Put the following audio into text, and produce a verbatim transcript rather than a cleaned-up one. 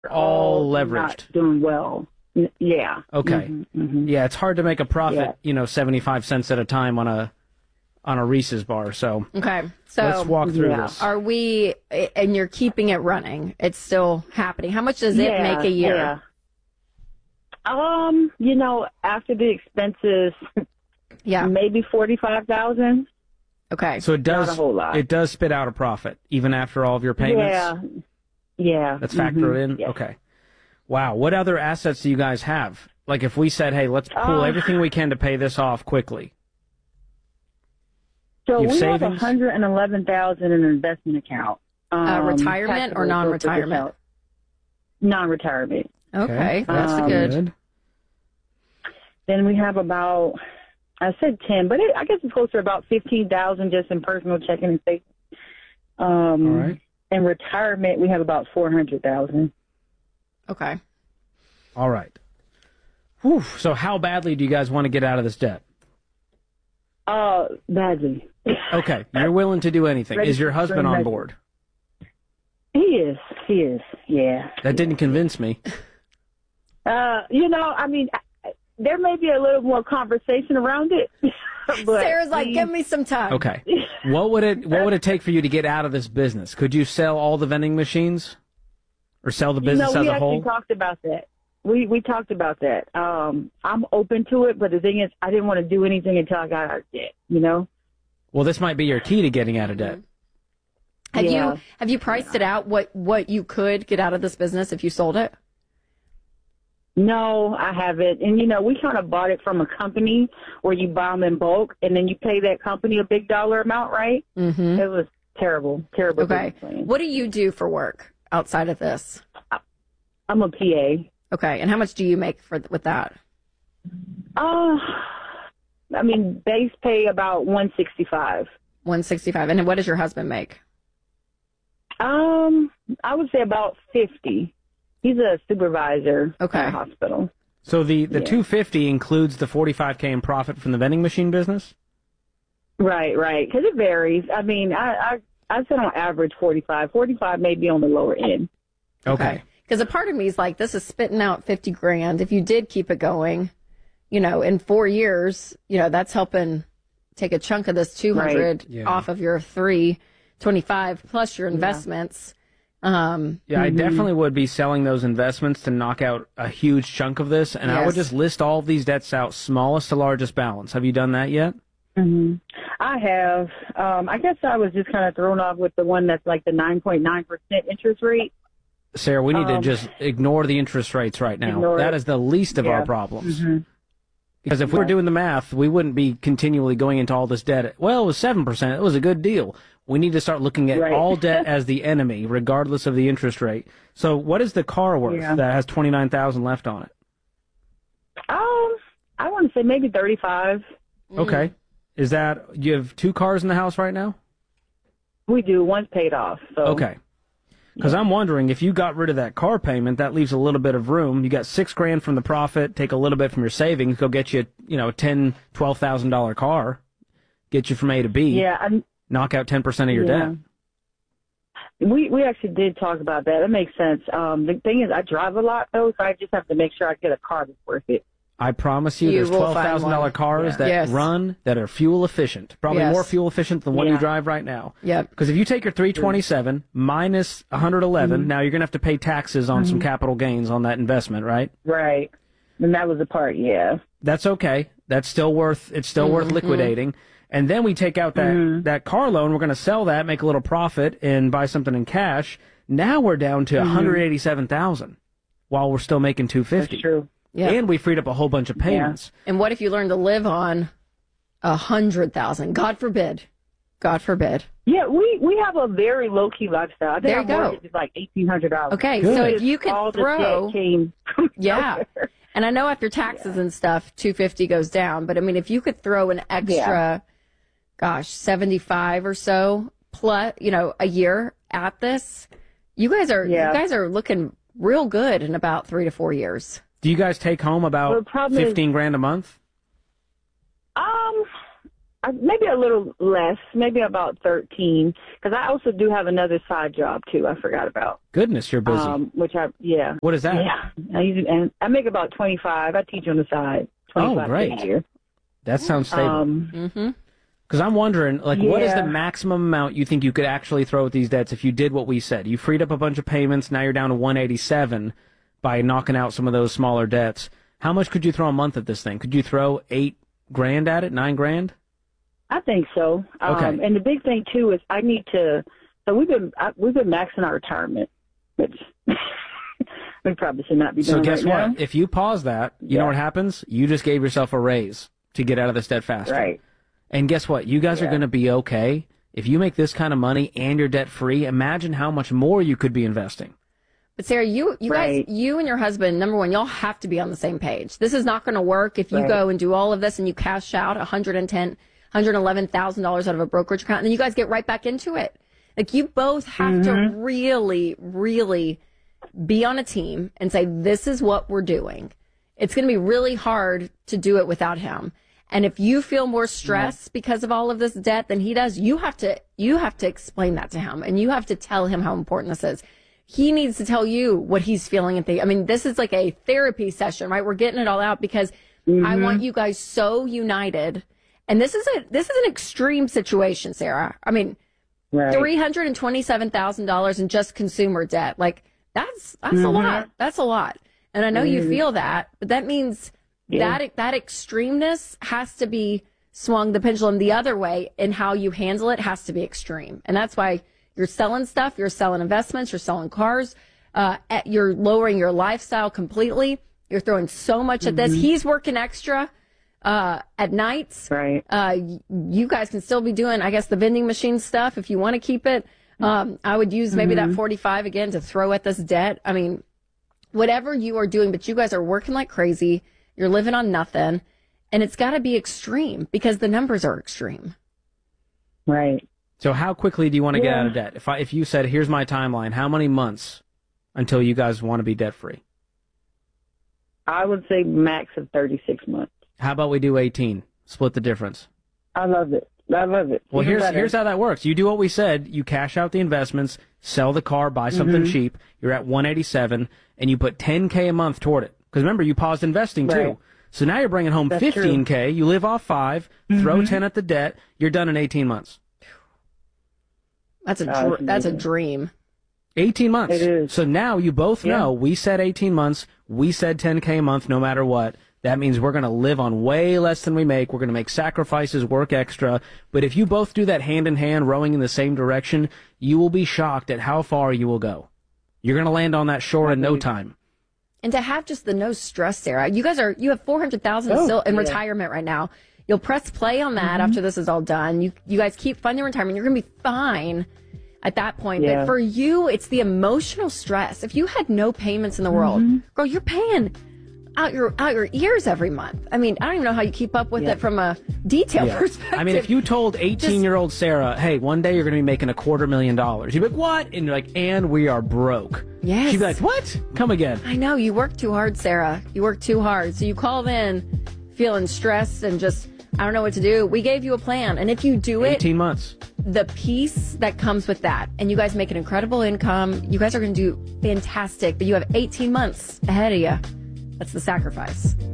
all leveraged. Not doing well. N- Yeah. Okay. Mm-hmm, mm-hmm. Yeah, it's hard to make a profit, Yeah. you know, seventy-five cents at a time on a on a Reese's bar. So Okay. So let's walk through Yeah. this. are we, and you're keeping it running. It's still happening. How much does it Yeah, make a year? Yeah. Um, you know, after the expenses, Yeah. maybe forty-five thousand. Okay. So it does Not a whole lot. it does spit out a profit even after all of your payments. Yeah. Yeah. That's factored mhm, in. yes. Okay. Wow. What other assets do you guys have? Like if we said, "Hey, let's pull Uh, everything we can to pay this off quickly." So You have we savings? have one hundred and eleven thousand in an investment account. Um, Uh, retirement taxable or brokerage non-retirement? account. Non-retirement. Okay. That's Um, good. Then we have about, I said ten, but it, I guess it's closer to about fifteen thousand just in personal checking and savings. Um, All right. In retirement, we have about four hundred thousand. Okay. All right. Whew. So how badly do you guys want to get out of this debt? Uh, badly. Okay. You're willing to do anything. Ready Is your for husband on ready. board? He is. He is. Yeah. That didn't convince me. Uh, you know, I mean, I- there may be a little more conversation around it. but Sarah's like, he- give me some time. Okay. What would it what would it take for you to get out of this business? Could you sell all the vending machines? Or sell the You business know, we as a actually whole? talked about that. We we talked about that. Um, I'm open to it, but the thing is, I didn't want to do anything until I got out of debt. You know. Well, this might be your key to getting out of debt. Have Yeah. you have you priced it out what what you could get out of this business if you sold it? No, I haven't. And you know, we kind of bought it from a company where you buy them in bulk, and then you pay that company a big dollar amount, right? Mm-hmm. It was terrible, terrible. Okay. business plan. What do you do for work outside of this? I'm a P A. Okay. And how much do you make for with that? Uh, I mean, base pay about one sixty-five. one sixty-five. And what does your husband make? Um, I would say about fifty. He's a supervisor Okay. at a hospital. So the, the Yeah. two fifty includes the forty-five K in profit from the vending machine business? Right, right. Because it varies. I mean, I, I I said on average forty-five. forty-five may be on the lower end. Okay. Because a part of me is like, this is spitting out fifty grand. If you did keep it going, you know, in four years, you know, that's helping take a chunk of this two hundred Right. Yeah. off of your three twenty-five plus your investments. Um, Yeah, I definitely would be selling those investments to knock out a huge chunk of this, and I would Yes. just list all of these debts out, smallest to largest balance. Have you done that yet? hmm I have. Um, I guess I was just kind of thrown off with the one that's like the nine point nine percent interest rate. Sarah, we need to Um, just ignore the interest rates right now. Ignore That it. is the least of our Yeah. problems. Mhm. Because if we were doing the math, we wouldn't be continually going into all this debt. Well, it was seven percent. It was a good deal. We need to start looking at Right. all debt as the enemy, regardless of the interest rate. So what is the car worth Yeah. that has twenty-nine thousand dollars left on it? Um, I want to say maybe thirty-five. Okay. Is that, you have two cars in the house right now? We do. One's paid off. So Okay. Because I'm wondering, if you got rid of that car payment, that leaves a little bit of room. You got six grand from the profit, take a little bit from your savings, go get you, you know, a ten, twelve thousand dollar car, get you from A to B, Yeah, I'm, knock out ten percent of your Yeah. debt. we we actually did talk about that. That makes sense. Um, the thing is, I drive a lot though, so I just have to make sure I get a car that's worth it. I promise you, You there's will twelve find thousand dollar one. cars Yeah. that Yes. run that are fuel efficient, probably Yes. more fuel efficient than the one Yeah. you drive right now. Yep. Because if you take your three twenty-seven minus one hundred eleven, Mm-hmm. now you're going to have to pay taxes on some capital gains on that investment, right? Right. And that was the part. Yeah. That's okay. That's still worth. It's still worth liquidating. And then we take out that Mm-hmm. that car loan. We're going to sell that, make a little profit, and buy something in cash. Now we're down to one hundred eighty-seven thousand, while we're still making two Mm-hmm. That's fifty. true. Yeah. And we freed up a whole bunch of payments. And what if you learn to live on a hundred thousand? God forbid. God forbid. Yeah, we we have a very low key lifestyle. I think There our you go. mortgage is like eighteen hundred dollars. Okay, Good. so if you could all the throw, debt came from yeah, nowhere. and I know after taxes and stuff, two fifty goes down. But I mean, if you could throw an extra, gosh, seventy five or so plus, you know, a year at this, you guys are Yeah. you guys are looking real good in about three to four years. Do you guys take home Well, about the problem is- fifteen grand a month? Um, I, maybe a little less, maybe about thirteen, because I also do have another side job too. I forgot about. Goodness, you're busy. Um, which I yeah. What is that? Yeah, I usually, and I make about twenty-five. I teach on the side. twenty-five Oh, great. a year. That sounds stable. Um, Mm-hmm. Because I'm wondering, like, what is the Yeah. maximum amount you think you could actually throw at these debts if you did what we said? You freed up a bunch of payments, now you're down to one eighty-seven by knocking out some of those smaller debts. How much could you throw a month at this thing? Could you throw eight grand at it, nine grand? I think so. Um, Okay. And the big thing too is I need to. So we've been I, we've been maxing our retirement, which we probably should not be So doing guess right what? now. If you pause that, you know Yeah. what happens? You just gave yourself a raise to get out of this debt faster. Right. And guess what? You guys are Yeah. going to be okay. If you make this kind of money and you're debt free, imagine how much more you could be investing. But Sarah, you you Right. guys, you and your husband, number one, y'all have to be on the same page. This is not going to work if you Right. go and do all of this and you cash out one hundred ten, one hundred eleven thousand dollars out of a brokerage account, and then you guys get right back into it. Like you both have Mm-hmm. to really, really be on a team and say, this is what we're doing. It's going to be really hard to do it without him. And if you feel more stress because of all of this debt than he does, you have to you have to explain that to him, and you have to tell him how important this is. He needs to tell you what he's feeling and think. I mean, this is like a therapy session, right? We're getting it all out because I want you guys so united. And this is a this is an extreme situation, Sarah. I mean, Right. three hundred and twenty-seven thousand dollars in just consumer debt. Like that's that's a lot. That's a lot. And I know you feel that, but that means Yeah. that that extremeness has to be swung the pendulum the other way, and how you handle it has to be extreme. And that's why you're selling stuff, you're selling investments, you're selling cars, uh, at, you're lowering your lifestyle completely. You're throwing so much at this. He's working extra uh, at nights. Right. Uh, y- you guys can still be doing, I guess, the vending machine stuff if you want to keep it. Um, I would use maybe that forty-five again to throw at this debt. I mean, whatever you are doing, but you guys are working like crazy. You're living on nothing, and it's got to be extreme because the numbers are extreme. Right. So how quickly do you want to get Yeah. out of debt? If I, if you said, here's my timeline, how many months until you guys want to be debt free? I would say max of thirty-six months. How about we do eighteen? Split the difference. I love it. I love it. Well, Even here's better. here's how that works. You do what we said. You cash out the investments, sell the car, buy something Mm-hmm. cheap. You're at one eighty-seven, and you put ten K a month toward it. Because remember, you paused investing too. Right. So now you're bringing home That's fifteen K. You live off five. Mm-hmm. Throw ten at the debt. You're done in eighteen months. That's a Oh, dr- that's that's a amazing. dream. eighteen months. It is. So now you both Yeah. know we said eighteen months. We said ten K a month no matter what. That means we're going to live on way less than we make. We're going to make sacrifices, work extra. But if you both do that hand in hand, rowing in the same direction, you will be shocked at how far you will go. You're going to land on that shore in no time. And to have just the no stress, Sarah. You guys are you have four hundred thousand Oh, still in yeah. retirement right now. You'll press play on that Mm-hmm. after this is all done. You you guys keep funding retirement. You're going to be fine at that point. Yeah. But for you, it's the emotional stress. If you had no payments in the world, Mm-hmm. girl, you're paying out your out your ears every month. I mean, I don't even know how you keep up with Yeah. it from a detail Yeah. perspective. I mean, if you told eighteen-year-old Sarah, hey, one day you're going to be making a quarter million dollars, you'd be like, what? And you're like, and we are broke. Yes. She'd be like, what? Come again. I know you work too hard, Sarah. You work too hard. So you called in feeling stressed and just, I don't know what to do. We gave you a plan. And if you do it, eighteen months. the peace that comes with that, and you guys make an incredible income, you guys are going to do fantastic, but you have eighteen months ahead of you. That's the sacrifice.